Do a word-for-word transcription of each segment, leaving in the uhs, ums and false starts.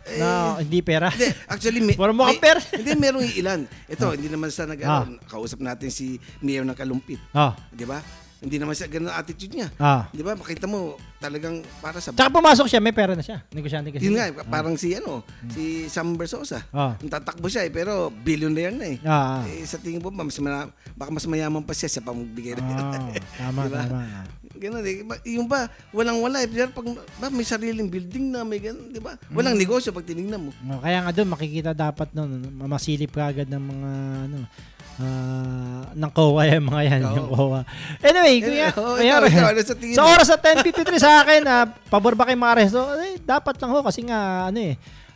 Eh, na hindi pera. Hindi, actually, may, Wala mo may, kang pera. hindi, merong ilan. Ito, hindi naman sa nag, Ah. ano, kausap natin si Mayor ng Kalumpit. Ah. Di ba? Hindi naman siya ganun ang attitude niya. Ah. Di ba? Makita mo, talagang para sa... Tsaka pumasok siya, may pera na siya. Negosyante kasi. Yun nga, parang si ano, si Sam Bersosa. Ah. Tatakbo siya eh, pero billionaire na eh. Ah. Eh, sa tingin po, mas mara- baka mas mayaman pa siya, siya pa magbigay na. Ah, tama, Diba? tama. Ganun eh. Ba- Yung ba, walang-wala eh. Pero pag ba, may sariling building na, may ganun, di ba? Walang negosyo pag tinignan mo. Oh, kaya nga doon makikita dapat noon mamasilip ka agad ng mga ano ah, ng C O A yung mga yan, Oo. yung C O A. Anyway, kuya, Oo, kuya, ikaw, ikaw, ano sa tingin sa mo? oras sa ten fifty-three sa akin, ah, pabor ba kayo maaresto? Eh, dapat lang ho kasi nga ano eh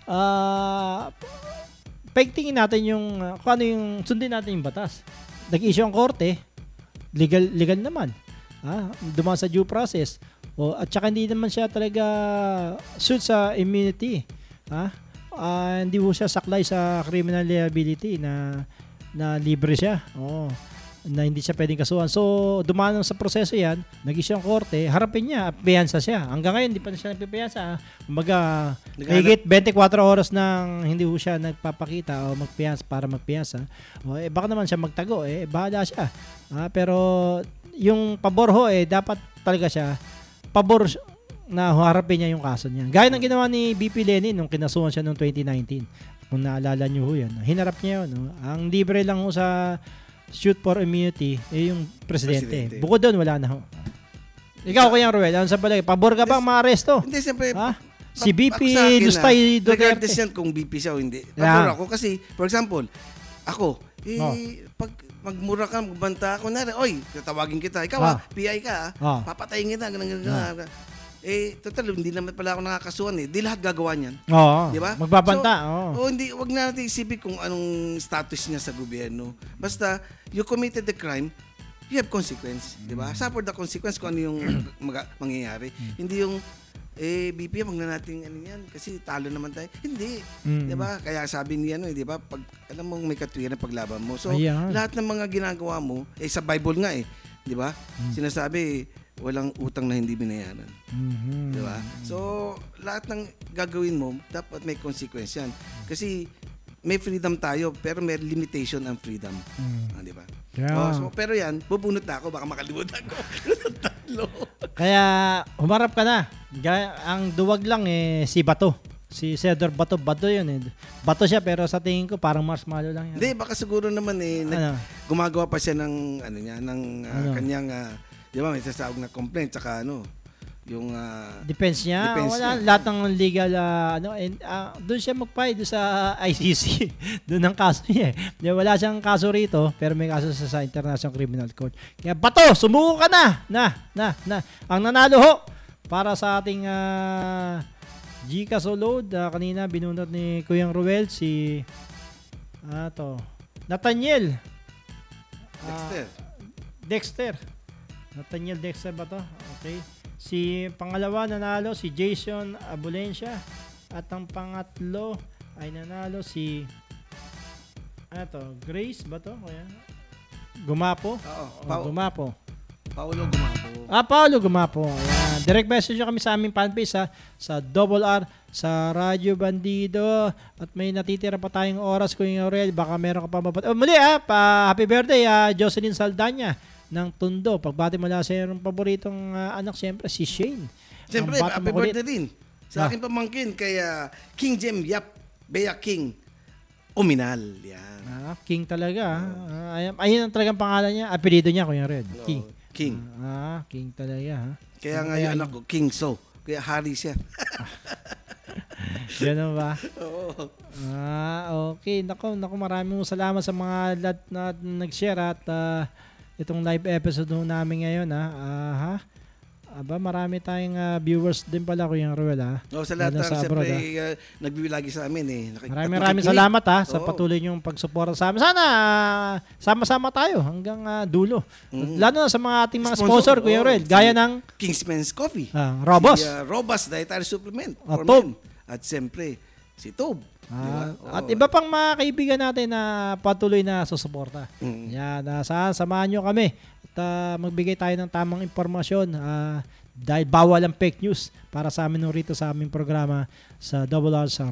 ah paigtingin natin yung ah, kung ano yung sundin natin yung batas. Nag-issue ang korte, legal legal naman. Ah, dumaan sa due process. O at saka hindi naman siya talaga suit sa immunity. Ha? Ah, hindi po siya saklay sa criminal liability na na libre siya. Oo. Na hindi siya pwedeng kasuhan. So, dumaan sa proseso yan, nag-issue ang korte, harapin niya, piyansa siya. Hanggang ngayon, hindi pa na siya nagpipiyansa. Kumbaga, higit twenty-four oras nang hindi po siya nagpapakita o magpiyansa para magpiyansa. O, eh, baka naman siya magtago, eh, bahala siya. Ah, pero, yung pabor ho, eh, dapat talaga siya, pabor na harapin niya yung kaso niya. Gaya ng ginawa ni B P Lenin nung kinasuhan siya noong twenty nineteen. Kung naalala niyo ho yan. Hinarap niya yun. No? Ang libre lang ho sa shoot for immunity eh yung presidente. Presidente. Bukod doon, wala na ho. Ikaw, Kuya Ruel, ano sa balay? Pabor ka bang maaresto? Hindi, siyempre, Ha? pa- Si B P ako sa akin, Lustay ah, Duterte. regardless yan kung B P siya o hindi. Yeah. Pabor ako kasi, for example, ako, eh, Oh. pag magmura ka, magbanta ako na rin, oy, tatawagin kita, ikaw Ah. ah, P I ka ah, Ah. papatayin kita, ganun, ganun, ganun. Eh, total, hindi naman pala ako nakakasuhan eh. Di lahat gagawa niyan. Oo. Di ba? Magbabanta. So, oo. oh, hindi, wag na natin isipin kung anong status niya sa gobyerno. Basta, you committed the crime, you have consequence. Di ba? Suffer the consequence kung ano yung mag- mangyayari. Hindi yung, eh, B P, wag na natin ano yan, kasi talo naman tayo. Hindi. Mm. Di ba? Kaya sabi niya, ano, eh, di ba? Pag, alam mo, may katwiran paglaban mo. So, Ayan. lahat ng mga ginagawa mo, eh, sa Bible nga eh. Di ba? Mm. Sinasabi, walang utang na hindi binayaran. Mhm. Di ba? So, lahat ng gagawin mo, dapat may consequence yan. Kasi, may freedom tayo, pero may limitation ang freedom. Mm. Ah, di ba? Yeah. Oh, so, pero yan, bubunot na ako, baka makalimutan ko. Tatlo. Kaya humarap ka na. Gaya, ang duwag lang eh si Bato. Si Senador Bato. Bato yun eh. Bato siya pero sa tingin ko parang marshmallow lang yan. Hindi, baka siguro naman eh, nag, Ano? gumagawa pa siya ng, ano niya, ng ah, Ano? kanyang, ah, di ba, may sasawag na complaint, saka ano, yung, ah, Defense niya. Defense Wala, niya. lahat ng legal, ah, ano, and, ah, doon siya mag-file doon sa I C C. Doon ang kaso niya eh. Di, wala siyang kaso rito, pero may kaso sa, sa International Criminal Court. Kaya Bato, sumuko ka na! Na, na, na. Ang nanalo ho, para sa ating uh, Gcash load, ah, kanina binunot ni Kuyang Ruel, si, ah, to, Nathaniel. Ah, Dexter. Dexter. Nathaniel Dexter ba to? Okay. Si pangalawa nanalo si Jason Abulencia at ang pangatlo ay nanalo si ano to? Grace ba to? Kaya Gumapo. Oo, Oh, Pa- Gumapo. Paulo Gumapo. Ah, Paolo Gumapo. Ayan. Direct message nyo kami sa aming fanpage ha, sa Double R, sa Radyo Bandido. At may natitira pa tayong oras, Kuya Aurel. Baka meron ka pa mabat... Oh, muli ha, pa happy birthday ha, Jocelyn Saldana ng Tondo. Pagbati mo lang sa iyong paboritong ah, anak, siyempre si Shane. Siyempre, Ang batang happy makulit. birthday din. Sa Ah. akin pamangkin, kay ah, King Jem Yap, Bea King, Uminal. Yan. Ah, King talaga. Ah, ayun, ayun ang talagang pangalan niya. Apelido niya, Kuya Red. Oo, King. King. Ah, King talaga ha. Kaya nga yung anak ko, King So. Kaya Hari siya. Ganun ba? Oo. Ah, okay. Nako, nako, maraming salamat sa mga lahat na nag-share at ah, itong live episode ho namin ngayon ha. Ah, ha? Aba, marami tayong ah, viewers din pala, Kuya Ruel ha. Oh, sa lahat Lalo ng sa abroad, siyempre uh, nagbibigay sa amin eh. Nakik- Maraming at maraming nakikinig. salamat ha sa Oo. patuloy niyong pagsuporta sa amin. Sana ah, sama-sama tayo hanggang ah, dulo. Mhm. Lalo na sa mga ating mga Sponsor, sponsor, Kuya oo. Ruel. Gaya ng Kingsman's Coffee. ah, Robos. Si uh, Robust Dietary Supplement. Ah, for Tob. men. At siyempre, si Tob. Ah, Di ba? at Oo. iba pang mga kaibigan natin na patuloy na susuporta. Mm. Yan, uh, saan samahan nyo kami at ah, magbigay tayo ng tamang impormasyon ah, dahil bawal ang fake news para sa amin nung rito sa aming programa sa Double R sa